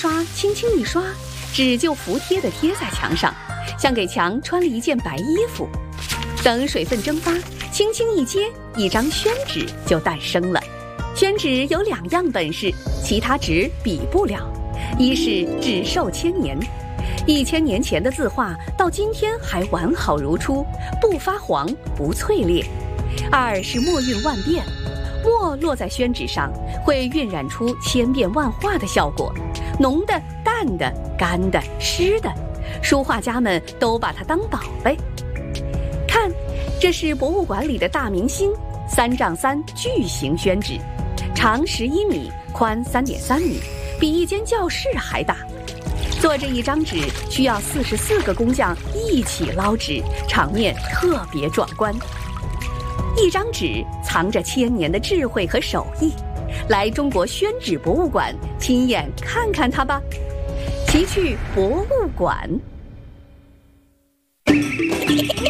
刷轻轻一刷，纸就服帖地贴在墙上，像给墙穿了一件白衣服。等水分蒸发，轻轻一接，一张宣纸就诞生了。宣纸有2样本事，其他纸比不了。一是纸寿千年，1000年前的字画到今天还完好如初，不发黄不脆裂。2是墨韵万变，墨落在宣纸上会晕染出千变万化的效果，浓的、淡的、干的、湿的，书画家们都把它当宝贝。看，这是博物馆里的大明星3丈3巨型宣纸，长11米，宽3.3米，比一间教室还大。做这一张纸需要44个工匠一起捞纸，场面特别壮观。一张纸藏着1000年的智慧和手艺，来中国宣纸博物馆亲眼看看它吧。奇趣博物馆。